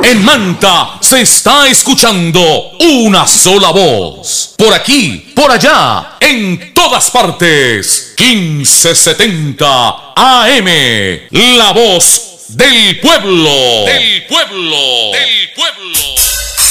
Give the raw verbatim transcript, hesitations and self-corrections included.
En Manta se está escuchando una sola voz. Por aquí, por allá, en todas partes. quince setenta A M. La voz del pueblo. Del pueblo. Del pueblo.